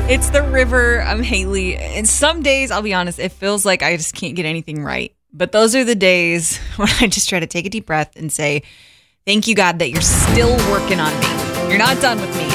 It's the river. I'm Haley. And some days, I'll be honest, it feels like I just can't get anything right. But those are the days when I just try to take a deep breath and say, thank you, God, that you're still working on me. You're not done with me yet.